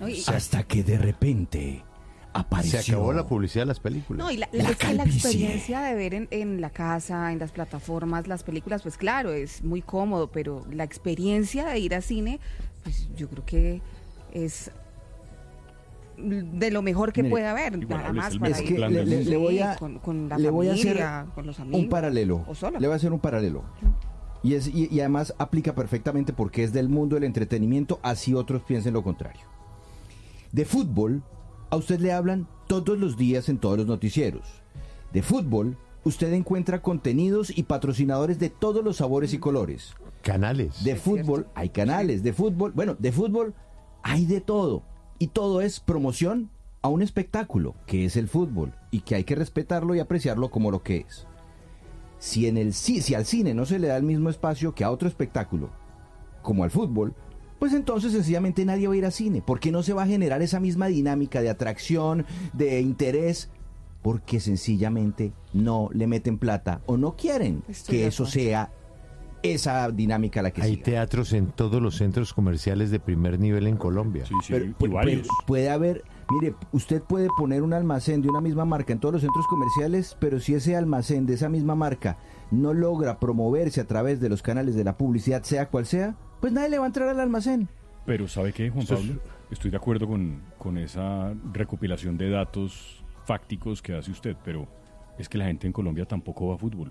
¿no? Hasta que de repente apareció. Se acabó la publicidad de las películas. No, y la calvicie. experiencia de ver en la casa, en las plataformas, las películas, pues claro, es muy cómodo, pero la experiencia de ir a cine, pues yo creo que es de lo mejor que puede haber, nada más para Es que ir le voy a, con la le voy a familia, hacer con los amigos, un paralelo. o solo. Le voy a hacer un paralelo. Y además aplica perfectamente porque es del mundo del entretenimiento, así otros piensen lo contrario. De fútbol, a usted le hablan todos los días en todos los noticieros. De fútbol, usted encuentra contenidos y patrocinadores de todos los sabores y colores. Canales. De fútbol, hay canales. De fútbol, bueno, de fútbol hay de todo. Y todo es promoción a un espectáculo, que es el fútbol, y que hay que respetarlo y apreciarlo como lo que es. Si al cine no se le da el mismo espacio que a otro espectáculo, como al fútbol, pues entonces sencillamente nadie va a ir al cine, porque no se va a generar esa misma dinámica de atracción, de interés, porque sencillamente no le meten plata o no quieren que eso sea esa dinámica la que Hay siga. teatros en todos los centros comerciales de primer nivel en Colombia. Sí, Pero y varios. puede haber, mire, usted puede poner un almacén de una misma marca en todos los centros comerciales, pero si ese almacén de esa misma marca no logra promoverse a través de los canales de la publicidad, sea cual sea, pues nadie le va a entrar al almacén. Pero ¿sabe qué, Juan Pablo? Estoy de acuerdo con esa recopilación de datos fácticos que hace usted, pero es que la gente en Colombia tampoco va a fútbol.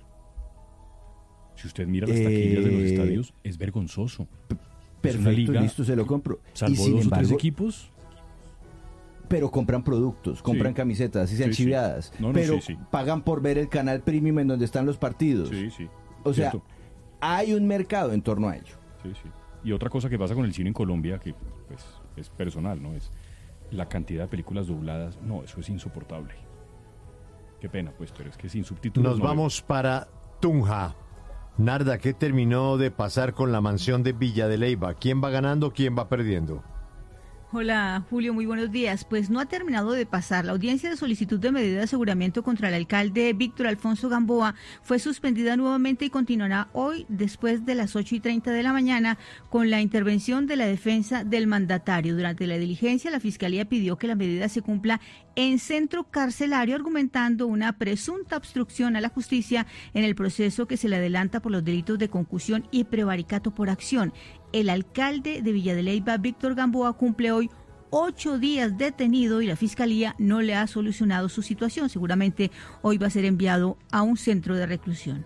Si usted mira las taquillas de los estadios, es vergonzoso. Es una Perfecto, liga, listo, se lo compro. salvo Y sin 2 o 3 embargo, equipos. pero compran productos, compran camisetas, así sean Sí, sí. chiviadas, No, pero sí. pagan por ver el canal premium en donde están los partidos. Sí, sí. O sea, cierto. hay un mercado en torno a ello. Sí, sí. Y otra cosa que pasa con el cine en Colombia, que pues es personal, ¿no? Es la cantidad de películas dobladas. No, eso es insoportable. Qué pena, pues, pero es que sin subtítulos. Nos no vamos para Tunja. Narda, ¿qué terminó de pasar con la mansión de Villa de Leyva? ¿Quién va ganando, quién va perdiendo? Hola, Julio, muy buenos días. Pues no ha terminado de pasar. La audiencia de solicitud de medida de aseguramiento contra el alcalde Víctor Alfonso Gamboa fue suspendida nuevamente y continuará hoy después de las 8:30 de la mañana con la intervención de la defensa del mandatario. Durante la diligencia, la Fiscalía pidió que la medida se cumpla en centro carcelario, argumentando una presunta obstrucción a la justicia en el proceso que se le adelanta por los delitos de concusión y prevaricato por acción. El alcalde de Villa de Leyva, Víctor Gamboa, cumple hoy 8 días detenido y la Fiscalía no le ha solucionado su situación. Seguramente hoy va a ser enviado a un centro de reclusión.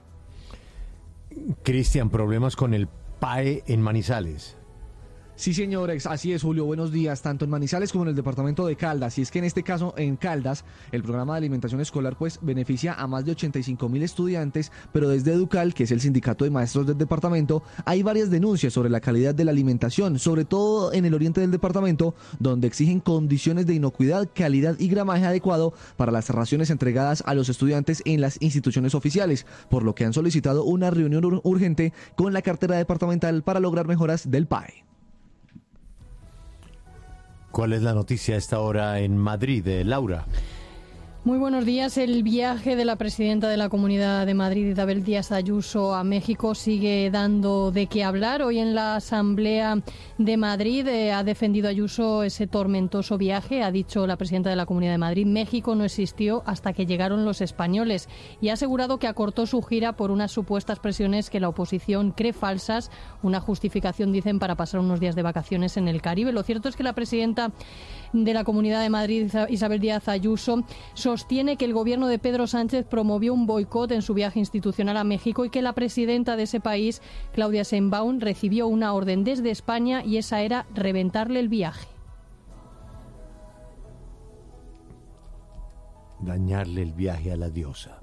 Cristian, problemas con el PAE en Manizales. Sí, señores, así es, Julio. Buenos días, tanto en Manizales como en el departamento de Caldas. Y es que en este caso, en Caldas, el programa de alimentación escolar pues beneficia a más de 85.000 estudiantes, pero desde Educal, que es el sindicato de maestros del departamento, hay varias denuncias sobre la calidad de la alimentación, sobre todo en el oriente del departamento, donde exigen condiciones de inocuidad, calidad y gramaje adecuado para las raciones entregadas a los estudiantes en las instituciones oficiales, por lo que han solicitado una reunión urgente con la cartera departamental para lograr mejoras del PAE. ¿Cuál es la noticia a esta hora en Madrid, Laura? Muy buenos días. El viaje de la presidenta de la Comunidad de Madrid, Isabel Díaz Ayuso, a México sigue dando de qué hablar. Hoy en la Asamblea de Madrid ha defendido Ayuso ese tormentoso viaje. Ha dicho la presidenta de la Comunidad de Madrid, México no existió hasta que llegaron los españoles. Y ha asegurado que acortó su gira por unas supuestas presiones que la oposición cree falsas. Una justificación, dicen, para pasar unos días de vacaciones en el Caribe. Lo cierto es que la presidenta de la Comunidad de Madrid, Isabel Díaz Ayuso, sostiene que el gobierno de Pedro Sánchez promovió un boicot en su viaje institucional a México y que la presidenta de ese país, Claudia Sheinbaum, recibió una orden desde España y esa era reventarle el viaje. Dañarle el viaje a la diosa.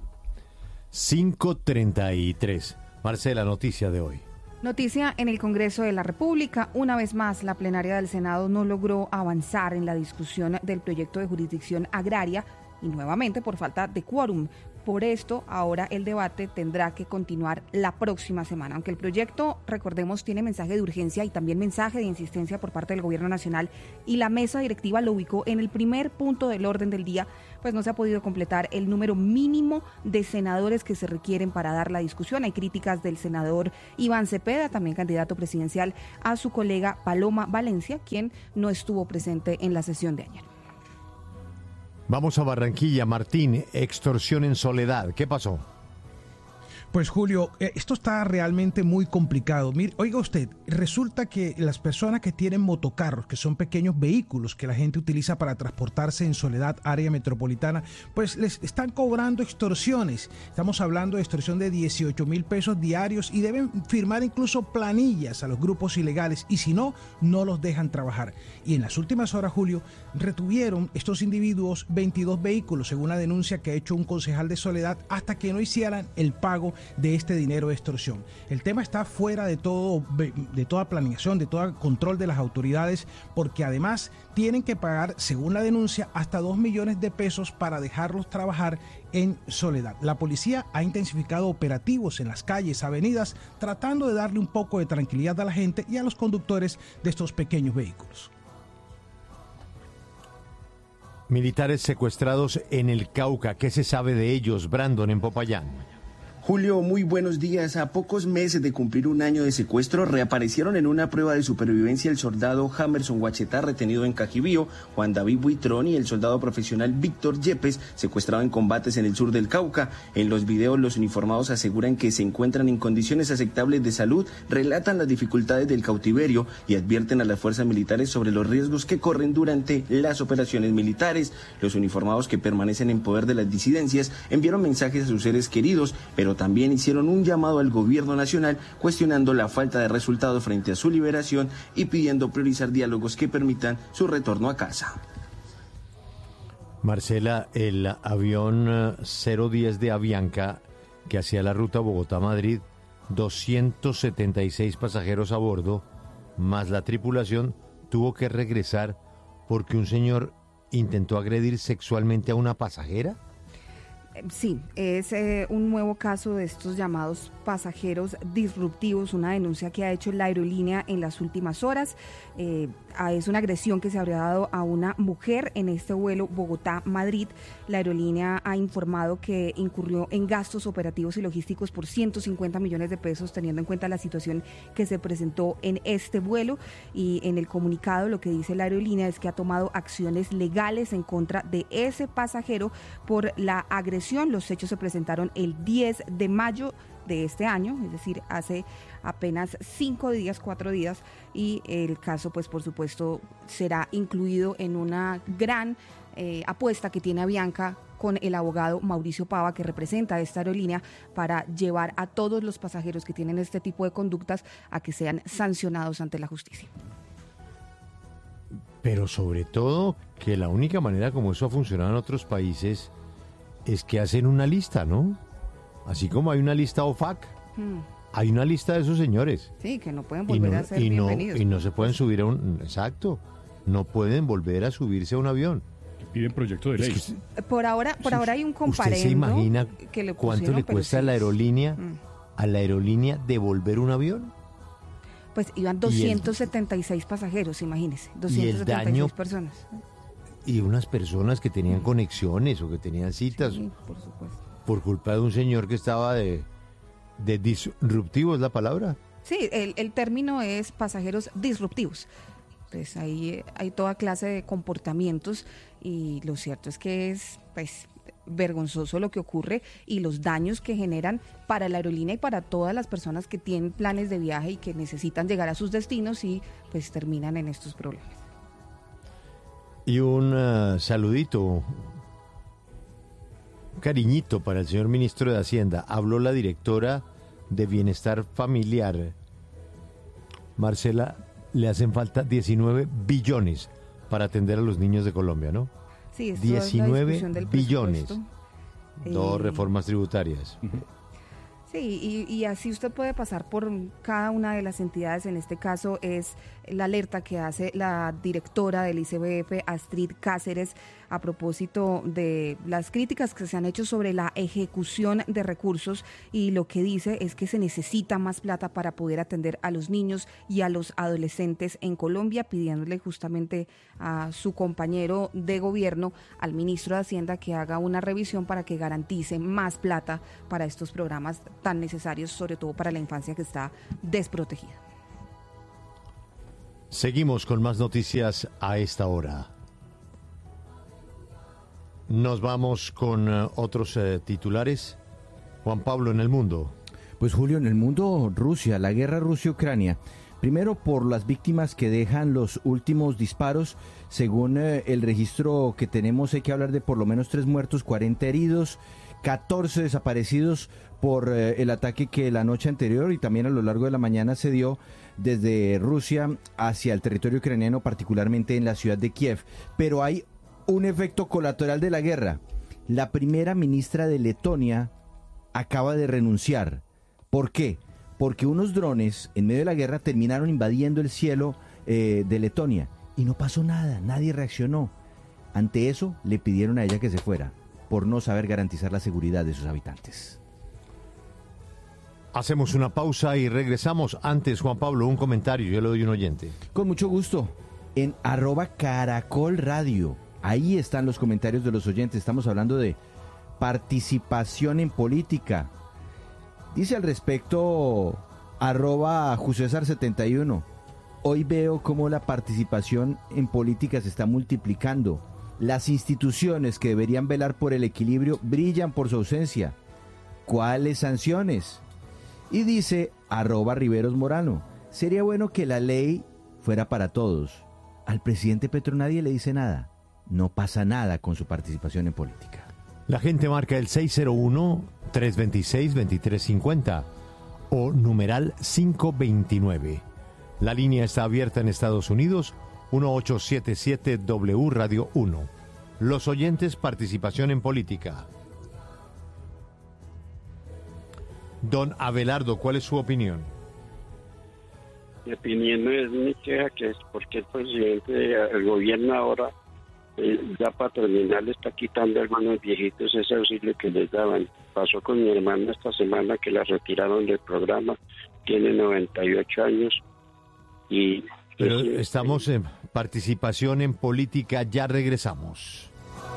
5:33. Marcela, noticia de hoy. Noticia en el Congreso de la República. Una vez más, la plenaria del Senado no logró avanzar en la discusión del proyecto de jurisdicción agraria. y nuevamente por falta de quórum. Por esto, ahora el debate tendrá que continuar la próxima semana. Aunque el proyecto, recordemos, tiene mensaje de urgencia y también mensaje de insistencia por parte del Gobierno Nacional y la mesa directiva lo ubicó en el primer punto del orden del día, pues no se ha podido completar el número mínimo de senadores que se requieren para dar la discusión. Hay críticas del senador Iván Cepeda, también candidato presidencial, a su colega Paloma Valencia, quien no estuvo presente en la sesión de ayer. Vamos a Barranquilla, Martín, extorsión en Soledad. ¿Qué pasó? Pues Julio, esto está realmente muy complicado. Mire, oiga usted, resulta que las personas que tienen motocarros, que son pequeños vehículos que la gente utiliza para transportarse en Soledad, área metropolitana, pues les están cobrando extorsiones. Estamos hablando de extorsión de 18.000 pesos diarios y deben firmar incluso planillas a los grupos ilegales y si no, no los dejan trabajar. Y en las últimas horas, Julio, retuvieron estos individuos 22 vehículos, según la denuncia que ha hecho un concejal de Soledad, hasta que no hicieran el pago de este dinero de extorsión. El tema está fuera de toda planeación, de todo control de las autoridades, porque además tienen que pagar, según la denuncia, hasta 2 millones de pesos para dejarlos trabajar en Soledad. La policía ha intensificado operativos en las calles, avenidas, tratando de darle un poco de tranquilidad a la gente y a los conductores de estos pequeños vehículos. Militares secuestrados en el Cauca. ¿Qué se sabe de ellos, Brandon, en Popayán? Julio, muy buenos días. A pocos meses de cumplir un año de secuestro, reaparecieron en una prueba de supervivencia el soldado Jamerson Huachetá, retenido en Cajibío, Juan David Buitrón y el soldado profesional Víctor Yepes, secuestrado en combates en el sur del Cauca. En los videos, los uniformados aseguran que se encuentran en condiciones aceptables de salud, relatan las dificultades del cautiverio y advierten a las fuerzas militares sobre los riesgos que corren durante las operaciones militares. Los uniformados, que permanecen en poder de las disidencias, enviaron mensajes a sus seres queridos, pero también hicieron un llamado al gobierno nacional cuestionando la falta de resultados frente a su liberación y pidiendo priorizar diálogos que permitan su retorno a casa. Marcela, el avión 010 de Avianca que hacía la ruta Bogotá-Madrid, 276 pasajeros a bordo, más la tripulación, tuvo que regresar porque un señor intentó agredir sexualmente a una pasajera. Sí, es un nuevo caso de estos llamados pasajeros disruptivos, una denuncia que ha hecho la aerolínea en las últimas horas. Es una agresión que se habría dado a una mujer en este vuelo Bogotá-Madrid. La aerolínea ha informado que incurrió en gastos operativos y logísticos por 150 millones de pesos, teniendo en cuenta la situación que se presentó en este vuelo. Y en el comunicado lo que dice la aerolínea es que ha tomado acciones legales en contra de ese pasajero por la agresión. Los hechos se presentaron el 10 de mayo de este año, es decir, hace apenas 4 días, y el caso, pues por supuesto, será incluido en una gran apuesta que tiene Avianca con el abogado Mauricio Pava, que representa a esta aerolínea, para llevar a todos los pasajeros que tienen este tipo de conductas a que sean sancionados ante la justicia. Pero sobre todo, que la única manera como eso ha funcionado en otros países es que hacen una lista, ¿no? Así como hay una lista OFAC, hay una lista de esos señores. Sí, que no pueden volver a ser bienvenidos. Y no se pueden subir a un... Exacto, no pueden volver a subirse a un avión. Piden proyecto de ley. Es que, por ahora hay un comparendo. ¿Usted se imagina que le cuánto le cuesta a la aerolínea devolver un avión? Pues iban 276 pasajeros, imagínese, 276 personas. Y unas personas que tenían conexiones o que tenían citas. Sí, por supuesto. Por culpa de un señor que estaba de disruptivo, ¿es la palabra? Sí, el término es pasajeros disruptivos. Entonces ahí hay toda clase de comportamientos y lo cierto es que es pues vergonzoso lo que ocurre y los daños que generan para la aerolínea y para todas las personas que tienen planes de viaje y que necesitan llegar a sus destinos y pues terminan en estos problemas. Y un saludito, un cariñito para el señor ministro de Hacienda. Habló la directora de Bienestar Familiar. Marcela, le hacen falta 19 billones para atender a los niños de Colombia, ¿no? Sí, 19 es la billones. del 2 reformas tributarias. Sí, Sí, y así usted puede pasar por cada una de las entidades. En este caso es la alerta que hace la directora del ICBF, Astrid Cáceres, a propósito de las críticas que se han hecho sobre la ejecución de recursos, y lo que dice es que se necesita más plata para poder atender a los niños y a los adolescentes en Colombia, pidiéndole justamente a su compañero de gobierno, al ministro de Hacienda, que haga una revisión para que garantice más plata para estos programas tan necesarios, sobre todo para la infancia que está desprotegida. Seguimos con más noticias a esta hora. Nos vamos con otros titulares. Juan Pablo, en el mundo. Pues Julio, en el mundo, Rusia, la guerra Rusia-Ucrania. Primero, por las víctimas que dejan los últimos disparos. Según el registro que tenemos, hay que hablar de por lo menos 3 muertos, 40 heridos, 14 desaparecidos por el ataque que la noche anterior y también a lo largo de la mañana se dio desde Rusia hacia el territorio ucraniano, particularmente en la ciudad de Kiev. Pero hay un efecto colateral de la guerra. La primera ministra de Letonia acaba de renunciar. ¿Por qué? Porque unos drones en medio de la guerra terminaron invadiendo el cielo de Letonia y no pasó nada, nadie reaccionó. Ante eso le pidieron a ella que se fuera por no saber garantizar la seguridad de sus habitantes. Hacemos una pausa y regresamos. Antes, Juan Pablo, un comentario, yo le doy un oyente. Con mucho gusto, en @Caracol Radio. Ahí están los comentarios de los oyentes. Estamos hablando de participación en política. Dice al respecto @Jusesar71. Hoy veo cómo la participación en política se está multiplicando. Las instituciones que deberían velar por el equilibrio brillan por su ausencia. ¿Cuáles sanciones? Y dice @Riveros Morano. Sería bueno que la ley fuera para todos. Al presidente Petro nadie le dice nada. No pasa nada con su participación en política. La gente marca el 601-326-2350 o numeral 529. La línea está abierta en Estados Unidos, 1877W Radio 1. Los oyentes, participación en política. Don Abelardo, ¿cuál es su opinión? Mi opinión no es mi queja, que es porque el presidente, el gobierno ahora, ya para terminar, le está quitando a algunos viejitos ese auxilio que les daban. Pasó con mi hermana esta semana que la retiraron del programa, tiene 98 años y... Pero estamos en participación en política, ya regresamos.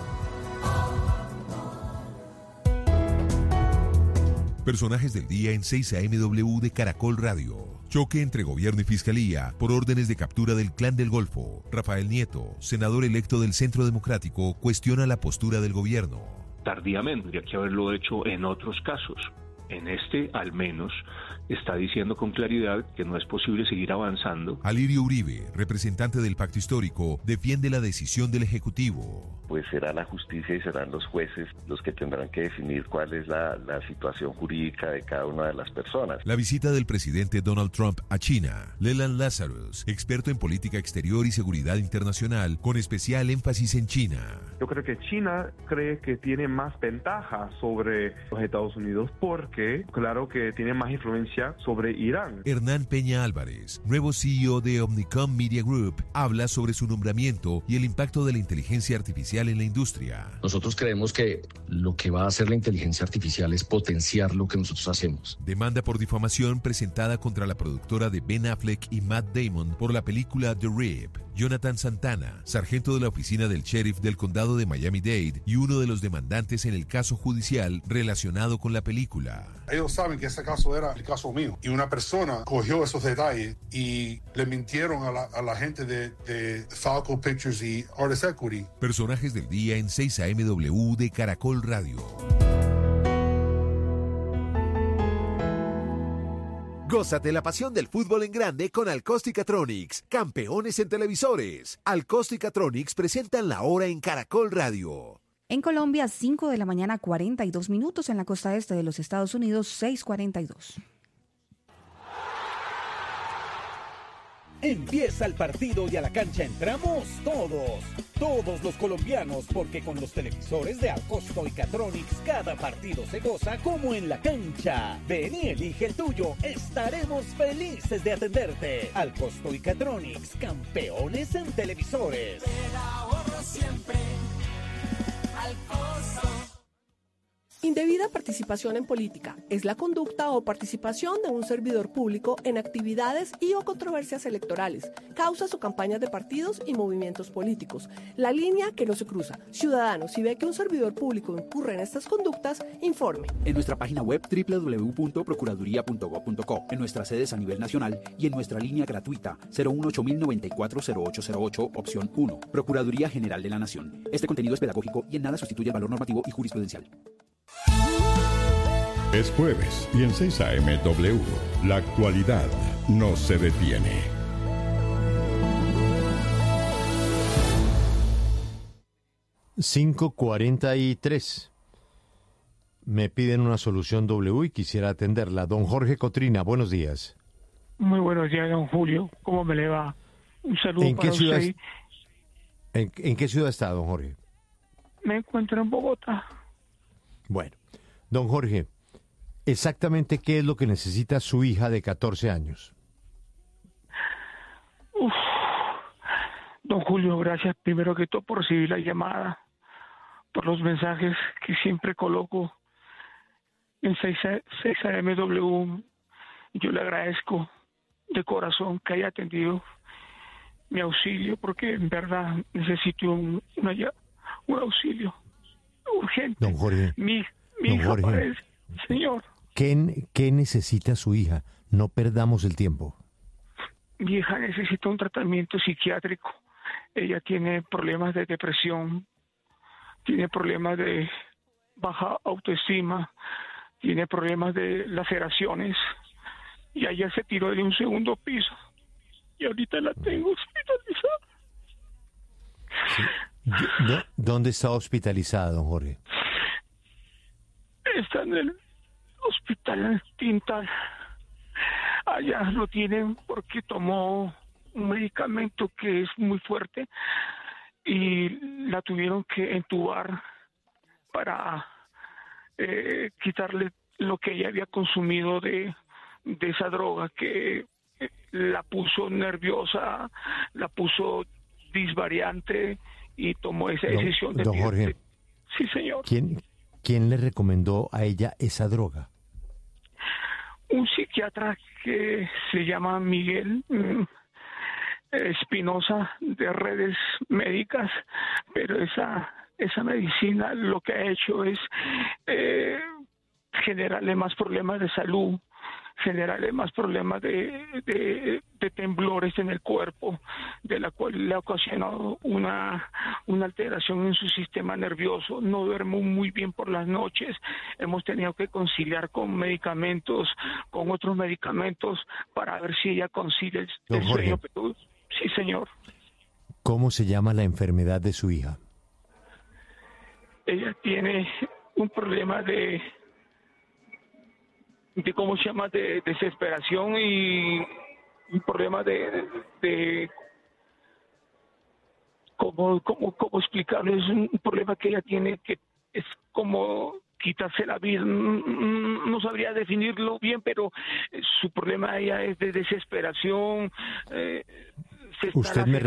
Personajes del día en 6 AM de Caracol Radio. Choque entre gobierno y fiscalía por órdenes de captura del Clan del Golfo. Rafael Nieto, senador electo del Centro Democrático, cuestiona la postura del gobierno. Tardíamente, tendría que haberlo hecho en otros casos. En este, al menos, está diciendo con claridad que no es posible seguir avanzando. Alirio Uribe, representante del Pacto Histórico, defiende la decisión del Ejecutivo. Pues será la justicia y serán los jueces los que tendrán que definir cuál es la situación jurídica de cada una de las personas. La visita del presidente Donald Trump a China. Leland Lazarus, experto en política exterior y seguridad internacional, con especial énfasis en China. Yo creo que China cree que tiene más ventaja sobre los Estados Unidos porque, claro, que tiene más influencia sobre Irán. Hernán Peña Álvarez, nuevo CEO de Omnicom Media Group, habla sobre su nombramiento y el impacto de la inteligencia artificial en la industria. Nosotros creemos que lo que va a hacer la inteligencia artificial es potenciar lo que nosotros hacemos. Demanda por difamación presentada contra la productora de Ben Affleck y Matt Damon por la película The Rip. Jonathan Santana, sargento de la oficina del sheriff del condado de Miami-Dade y uno de los demandantes en el caso judicial relacionado con la película. Ellos saben que ese caso era el caso mío y una persona cogió esos detalles y le mintieron a la gente de Falco Pictures y Artist Equity. Personajes del día en 6 AM de Caracol Radio. Gózate la pasión del fútbol en grande con Alcosticatronics, campeones en televisores. Alcosticatronics presentan la hora en Caracol Radio. En Colombia, 5 de la mañana, 42 minutos. En la costa este de los Estados Unidos, 6:42. Empieza el partido y a la cancha entramos todos los colombianos, porque con los televisores de Alcosto y Catronics cada partido se goza como en la cancha. Ven y elige el tuyo, estaremos felices de atenderte. Alcosto y Catronics, campeones en televisores. El ahorro siempre, Alcosto. Indebida participación en política es la conducta o participación de un servidor público en actividades y o controversias electorales, causas o campañas de partidos y movimientos políticos. La línea que no se cruza. Ciudadanos, si ve que un servidor público incurre en estas conductas, informe. En nuestra página web www.procuraduría.gov.co, en nuestras sedes a nivel nacional y en nuestra línea gratuita 018-094-0808, opción 1. Procuraduría General de la Nación. Este contenido es pedagógico y en nada sustituye el valor normativo y jurisprudencial. Es jueves y en 6 AM W, la actualidad no se detiene. $5:43. Me piden una solución W y quisiera atenderla. Don Jorge Cotrina, buenos días. Muy buenos días, don Julio. ¿Cómo me le va? Un saludo para usted. ¿En qué ciudad está, don Jorge? Me encuentro en Bogotá. Bueno, don Jorge, exactamente qué es lo que necesita su hija de 14 años. Don Julio, gracias primero que todo por recibir la llamada, por los mensajes que siempre coloco en 6 AMW. Yo le agradezco de corazón que haya atendido mi auxilio, porque en verdad necesito un auxilio urgente. Don Jorge, mi hija parece, señor. ¿Qué necesita su hija? No perdamos el tiempo. Mi hija necesita un tratamiento psiquiátrico. Ella tiene problemas de depresión, tiene problemas de baja autoestima, tiene problemas de laceraciones, y ayer se tiró de un segundo piso y ahorita la tengo hospitalizada. Sí. ¿Dónde está hospitalizada, don Jorge? Está en el hospital Tintal. Allá lo tienen porque tomó un medicamento que es muy fuerte y la tuvieron que entubar para quitarle lo que ella había consumido de esa droga que la puso nerviosa, la puso disvariante y tomó esa decisión de... Don Jorge. Sí, señor. ¿Quién le recomendó a ella esa droga? Un psiquiatra que se llama Miguel Espinosa, de Redes Médicas, pero esa medicina lo que ha hecho es generarle más problemas de salud, generarle más problemas de temblores en el cuerpo, de la cual le ha ocasionado una alteración en su sistema nervioso. No duermo muy bien por las noches. Hemos tenido que conciliar con medicamentos, con otros medicamentos, para ver si ella concilia el sueño. Sí, señor. ¿Cómo se llama la enfermedad de su hija? Ella tiene un problema de cómo se llama, de desesperación, y un problema de cómo explicarlo. Es un problema que ella tiene, que es como quitarse la vida. No sabría definirlo bien, pero su problema ella es de desesperación. Usted me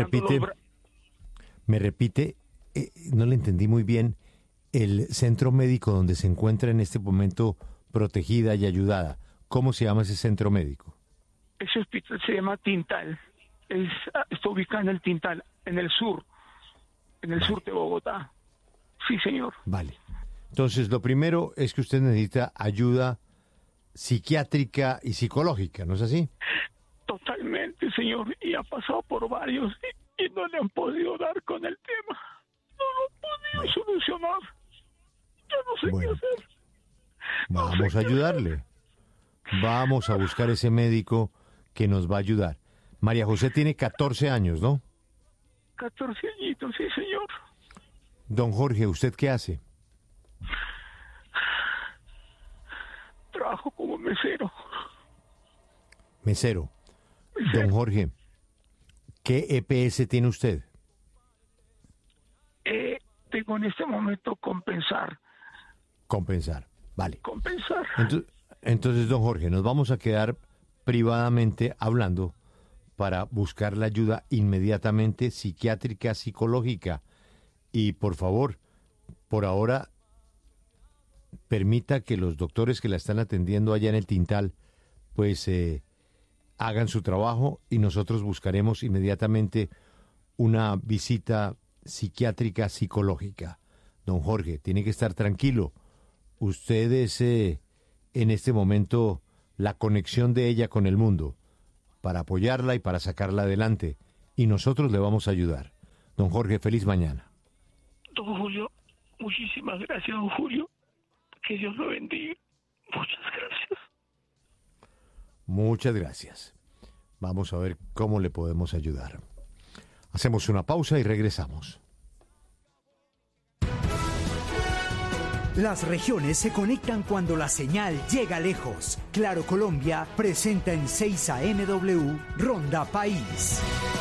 repite, no le entendí muy bien, el centro médico donde se encuentra en este momento protegida y ayudada. ¿Cómo se llama ese centro médico? Ese hospital se llama Tintal. Está ubicado en el Tintal, en el sur de Bogotá. Sí, señor. Vale. Entonces, lo primero es que usted necesita ayuda psiquiátrica y psicológica, ¿no es así? Totalmente, señor. Y ha pasado por varios y no le han podido dar con el tema. No lo han podido solucionar. Yo no sé qué hacer. Vamos a ayudarle. Vamos a buscar ese médico que nos va a ayudar. María José tiene 14 años, ¿no? 14 añitos, sí, señor. Don Jorge, ¿usted qué hace? Trabajo como mesero. Mesero. Don Jorge, ¿Qué EPS tiene usted? Tengo en este momento Compensar. Compensar, vale. Compensar. Entonces, don Jorge, nos vamos a quedar privadamente hablando para buscar la ayuda inmediatamente psiquiátrica, psicológica. Y por favor, por ahora, permita que los doctores que la están atendiendo allá en el Tintal, pues hagan su trabajo y nosotros buscaremos inmediatamente una visita psiquiátrica, psicológica. Don Jorge, tiene que estar tranquilo. Usted es en este momento la conexión de ella con el mundo para apoyarla y para sacarla adelante. Y nosotros le vamos a ayudar. Don Jorge, feliz mañana. Don Julio, muchísimas gracias, don Julio. Que Dios lo bendiga. Muchas gracias. Muchas gracias. Vamos a ver cómo le podemos ayudar. Hacemos una pausa y regresamos. Las regiones se conectan cuando la señal llega lejos. Claro Colombia presenta en 6 AM Ronda País.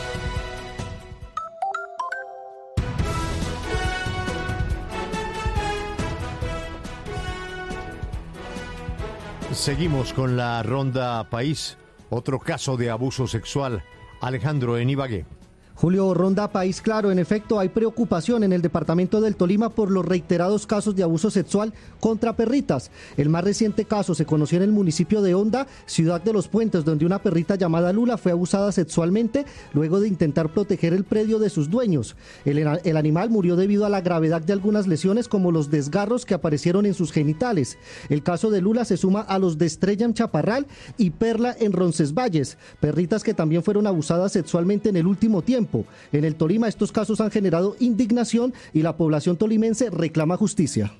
Seguimos con la Ronda País. Otro caso de abuso sexual. Alejandro, en Ibagué. Julio, Ronda País, claro, en efecto hay preocupación en el departamento del Tolima por los reiterados casos de abuso sexual contra perritas. El más reciente caso se conoció en el municipio de Honda, ciudad de Los Puentes, donde una perrita llamada Lula fue abusada sexualmente luego de intentar proteger el predio de sus dueños. El animal murió debido a la gravedad de algunas lesiones como los desgarros que aparecieron en sus genitales. El caso de Lula se suma a los de Estrella en Chaparral y Perla en Roncesvalles, perritas que también fueron abusadas sexualmente en el último tiempo. En el Tolima estos casos han generado indignación y la población tolimense reclama justicia.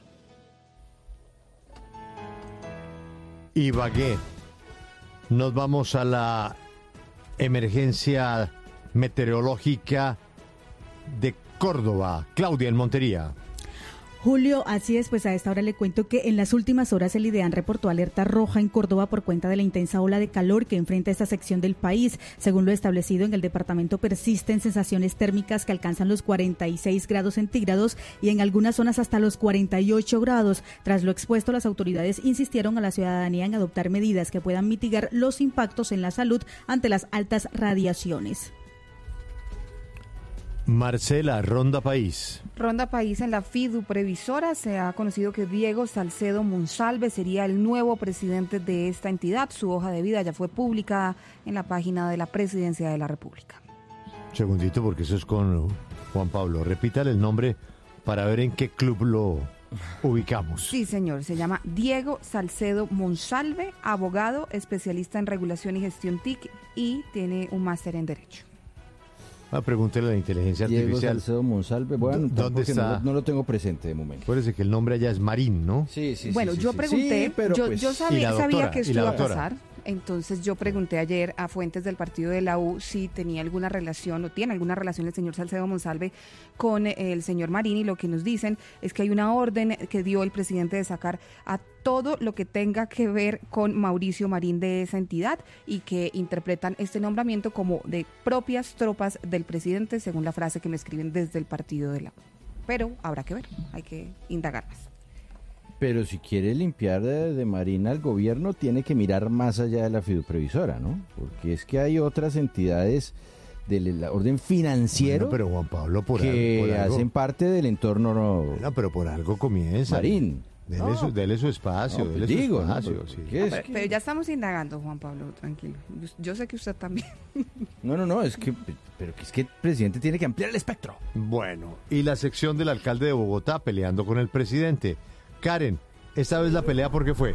Ibagué. Nos vamos a la emergencia meteorológica de Córdoba. Claudia, en Montería. Julio, así es, pues a esta hora le cuento que en las últimas horas el IDEAN reportó alerta roja en Córdoba por cuenta de la intensa ola de calor que enfrenta esta sección del país. Según lo establecido en el departamento, persisten sensaciones térmicas que alcanzan los 46 grados centígrados y en algunas zonas hasta los 48 grados. Tras lo expuesto, las autoridades insistieron a la ciudadanía en adoptar medidas que puedan mitigar los impactos en la salud ante las altas radiaciones. Marcela, Ronda País. Ronda País, en la FIDU Previsora se ha conocido que Diego Salcedo Monsalve sería el nuevo presidente de esta entidad. Su hoja de vida ya fue publicada en la página de la Presidencia de la República. Segundito, porque eso es con Juan Pablo. Repítale el nombre para ver en qué club lo ubicamos. Sí, señor. Se llama Diego Salcedo Monsalve, abogado, especialista en regulación y gestión TIC y tiene un máster en Derecho. Pregúntele a la inteligencia Diego artificial. Salcedo Monsalve, bueno, ¿dónde está? No lo tengo presente de momento. Acuérdese que el nombre allá es Marín, ¿no? Sí. Bueno, yo pregunté, sí, pero yo sabía que esto iba a pasar. doctora. Entonces yo pregunté ayer a fuentes del partido de la U si tenía alguna relación o tiene alguna relación el señor Salcedo Monsalve con el señor Marín, y lo que nos dicen es que hay una orden que dio el presidente de sacar a todo lo que tenga que ver con Mauricio Marín de esa entidad y que interpretan este nombramiento como de propias tropas del presidente, según la frase que me escriben desde el partido de la U. Pero habrá que ver, hay que indagar más. Pero si quiere limpiar de Marín al gobierno, tiene que mirar más allá de la fiduprevisora, ¿no? Porque es que hay otras entidades del orden financiero, bueno, pero Juan Pablo, por que algo hacen parte del entorno. No, pero por algo comienza. Marín. Dele su espacio, No, dele pues su digo, espacio. ¿no? Sí. Pero ya estamos indagando, Juan Pablo, tranquilo. Yo sé que usted también. No, es que el presidente tiene que ampliar el espectro. Bueno, y la sección del alcalde de Bogotá peleando con el presidente. Karen, esta vez la pelea, ¿por qué fue?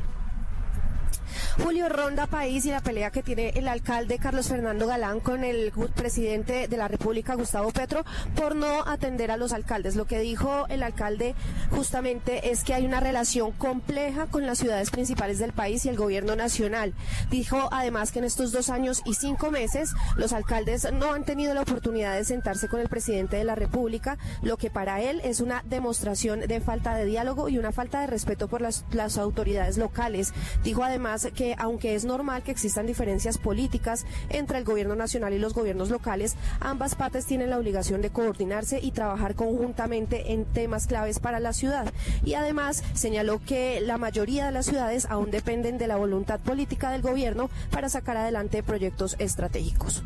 Julio, Ronda País y la pelea que tiene el alcalde Carlos Fernando Galán con el presidente de la República, Gustavo Petro, por no atender a los alcaldes. Lo que dijo el alcalde justamente es que hay una relación compleja con las ciudades principales del país y el gobierno nacional. Dijo además que en estos 2 años y 5 meses los alcaldes no han tenido la oportunidad de sentarse con el presidente de la República, lo que para él es una demostración de falta de diálogo y una falta de respeto por las autoridades locales. Dijo además que que aunque es normal que existan diferencias políticas entre el gobierno nacional y los gobiernos locales, ambas partes tienen la obligación de coordinarse y trabajar conjuntamente en temas claves para la ciudad. Y además señaló que la mayoría de las ciudades aún dependen de la voluntad política del gobierno para sacar adelante proyectos estratégicos.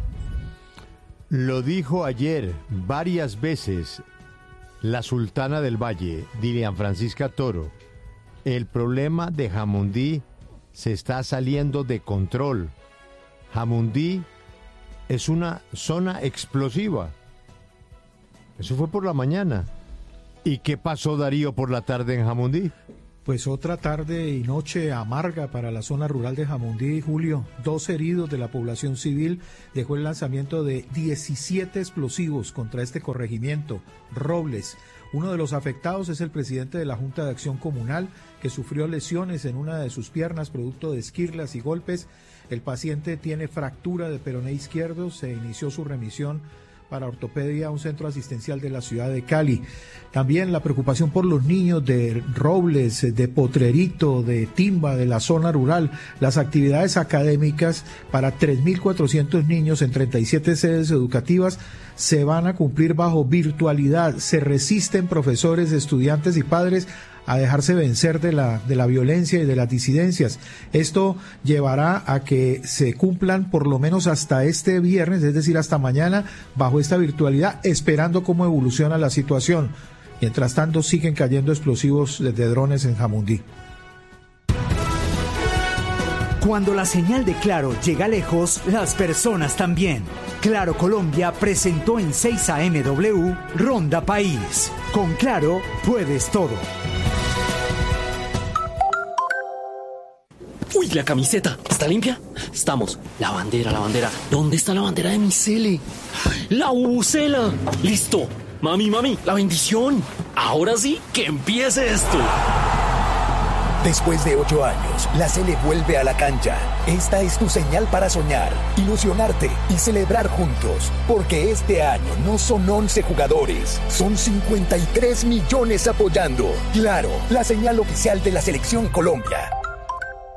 Lo dijo ayer varias veces la sultana del Valle, Dilian Francisca Toro. El problema de Jamundí se está saliendo de control. Jamundí es una zona explosiva. Eso fue por la mañana. ¿Y qué pasó, Darío, por la tarde en Jamundí? Pues otra tarde y noche amarga para la zona rural de Jamundí, Julio. 2 heridos de la población civil dejó el lanzamiento de 17 explosivos contra este corregimiento, Robles. Uno de los afectados es el presidente de la Junta de Acción Comunal, que sufrió lesiones en una de sus piernas producto de esquirlas y golpes. El paciente tiene fractura de peroné izquierdo, se inició su remisión para ortopedia a un centro asistencial de la ciudad de Cali. También la preocupación por los niños de Robles, de Potrerito, de Timba, de la zona rural. Las actividades académicas para 3.400 niños en 37 sedes educativas se van a cumplir bajo virtualidad. Se resisten profesores, estudiantes y padres a dejarse vencer de la violencia y de las disidencias. Esto llevará a que se cumplan por lo menos hasta este viernes, es decir, hasta mañana, bajo esta virtualidad, esperando cómo evoluciona la situación. Mientras tanto, siguen cayendo explosivos desde drones en Jamundí. Cuando la señal de Claro llega lejos, las personas también. Claro Colombia presentó en 6 AMW Ronda País. Con Claro puedes todo. Uy, la camiseta, ¿está limpia? Estamos. La bandera. ¿Dónde está la bandera de mi cele? ¡La bubucela! ¡Listo! Mami, la bendición. Ahora sí, que empiece esto. Después de 8 años, la Sele vuelve a la cancha. Esta es tu señal para soñar, ilusionarte y celebrar juntos. Porque este año no son 11 jugadores, son 53 millones apoyando. Claro, la señal oficial de la Selección Colombia.